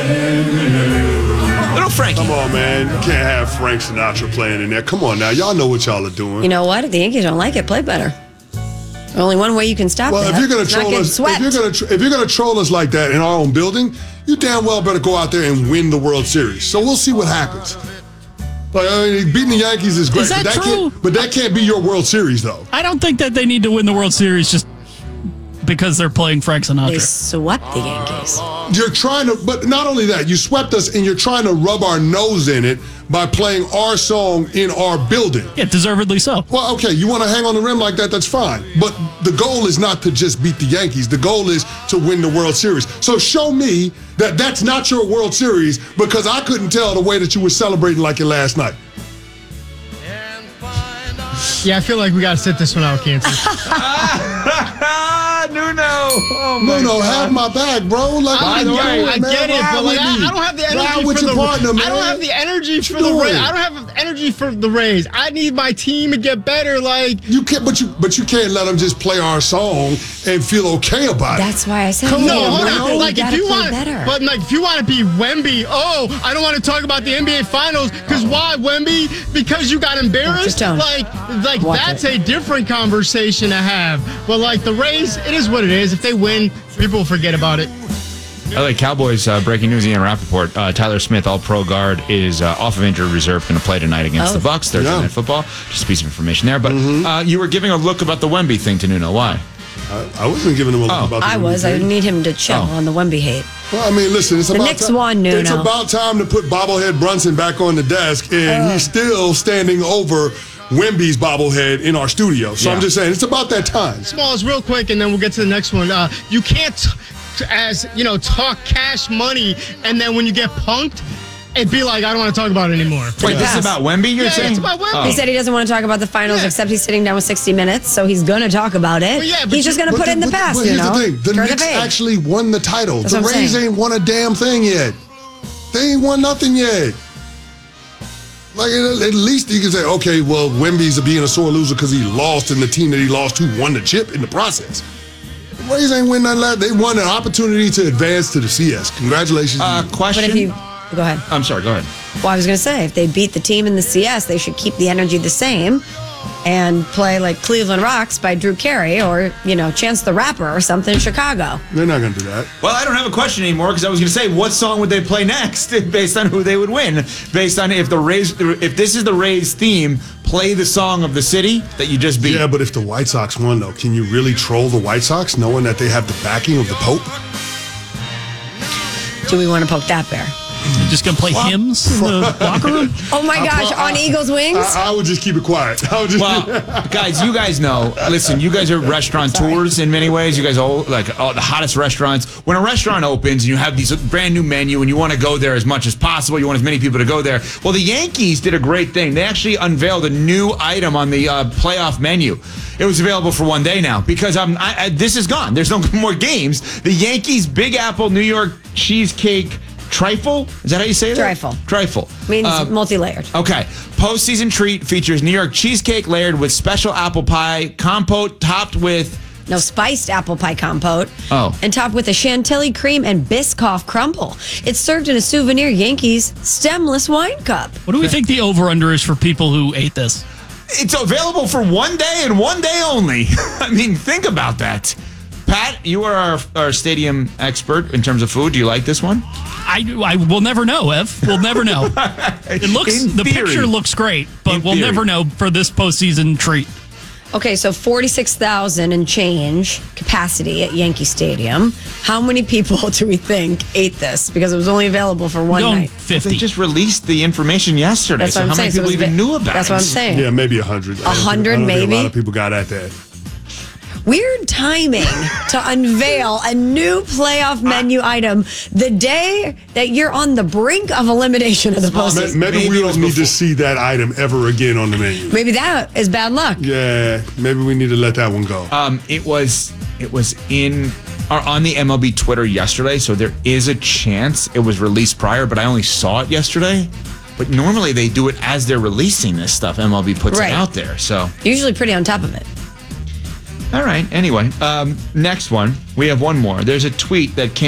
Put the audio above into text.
Little Frankie. Come on, man. You can't have Frank Sinatra playing in there. Come on now. Y'all know what y'all are doing. You know what? If the Yankees don't like it, play better. Only one way you can stop Well, that. if you're gonna troll us, if you're gonna troll us like that in our own building, you damn well better go out there and win the World Series. So we'll see what happens. Like, I mean, beating the Yankees is great. Is that true? But that can't be your World Series, though. I don't think that they need to win the World Series just because they're playing Frank They Sinatra. swept the Yankees. You're trying to, but not only that, you swept us and you're trying to rub our nose in it by playing our song in our building. Yeah, deservedly so. Well, okay, you want to hang on the rim like that, that's fine. But the goal is not to just beat the Yankees. The goal is to win the World Series. So show me that that's not your World Series because I couldn't tell the way that you were celebrating like it last night. Yeah, I feel like we got to sit this one out, Kansas. Nuno. Oh no, have my back, bro. Like, I get it, but like, I don't have the energy for the partner, man. I don't have the energy for the Rays. I don't have energy for the Rays. I need my team to get better. Like you can't, but you can't let them just play our song and feel okay about it. That's why I said, hold on. Like if you want, better. But like if you want to be Wemby, I don't want to talk about the NBA Finals because why Wemby? Because you got embarrassed. Like that's a different conversation to have. But like the Rays, it is what it is. If they win, people will forget about it. LA Cowboys, breaking news, Ian Rappaport. Tyler Smith, all-pro guard, is off of injured reserve, going to play tonight against the Bucks. Thursday Night Football. Just a piece of information there. But you were giving a look about the Wemby thing to Nuno. Why? I wasn't giving him a look about the Wemby thing. I need him to chill on the Wemby hate. Well, I mean, listen, it's about Knicks won, Nuno. It's about time to put bobblehead Brunson back on the desk, and he's still standing over Wemby's bobblehead in our studio. So I'm just saying, it's about that time. Smalls, real quick, and then we'll get to the next one. You can't, talk cash money, and then when you get punked, it'd be like, I don't want to talk about it anymore. Wait, this is about Wemby, you're saying? It's about Wemby. He said he doesn't want to talk about the finals, except he's sitting down with 60 Minutes, so he's going to talk about it. He's just going to put it in the past, But here's the thing. The Knicks actually won the title. The Rays ain't won a damn thing yet. They ain't won nothing yet. Like, at least you can say, okay, well, Wemby's being a sore loser because he lost, and the team that he lost to won the chip in the process. The Rays ain't win nothing last. They won an opportunity to advance to the CS. Congratulations. Question? But if go ahead. I'm sorry, go ahead. Well, I was going to say, if they beat the team in the CS, they should keep the energy the same and play like Cleveland Rocks by Drew Carey or, Chance the Rapper or something in Chicago. They're not going to do that. Well, I don't have a question anymore because I was going to say, what song would they play next based on who they would win? Based on if this is the Rays theme, play the song of the city that you just beat. Yeah, but if the White Sox won, though, can you really troll the White Sox knowing that they have the backing of the Pope? Do we want to poke that bear? You're just going to play hymns in the locker room? Oh, my gosh, on Eagles Wings? I would just keep it quiet. Guys, you guys know. Listen, you guys are restaurateurs in many ways. You guys are the hottest restaurants. When a restaurant opens and you have these brand new menu and you want to go there as much as possible, you want as many people to go there. Well, the Yankees did a great thing. They actually unveiled a new item on the playoff menu. It was available for one day now because this is gone. There's no more games. The Yankees Big Apple New York Cheesecake Trifle? Is that how you say that? Trifle. Means multi-layered. Okay. Postseason treat features New York cheesecake layered with special apple pie compote topped with... No, spiced apple pie compote. Oh. And topped with a chantilly cream and Biscoff crumble. It's served in a souvenir Yankees stemless wine cup. What do we think the over-under is for people who ate this? It's available for one day and one day only. I mean, think about that. Pat, you are our stadium expert in terms of food. Do you like this one? I will never know, Ev. We'll never know. The picture looks great, but we'll never know for this postseason treat. Okay, so 46,000 and change capacity at Yankee Stadium. How many people do we think ate this? Because it was only available for one night. 50. They just released the information yesterday. That's what I'm how many saying. people even knew about it? That's what I'm saying. Yeah, maybe 100. 100 maybe? A lot of people got at that. Weird timing to unveil a new playoff menu item the day that you're on the brink of elimination of the postseason. Maybe we don't need to see that item ever again on the menu. Maybe that is bad luck. Yeah, maybe we need to let that one go. It was on the MLB Twitter yesterday, so there is a chance it was released prior, but I only saw it yesterday. But normally they do it as they're releasing this stuff. MLB puts it out there, so usually pretty on top of it. All right. Anyway, next one. We have one more. There's a tweet that came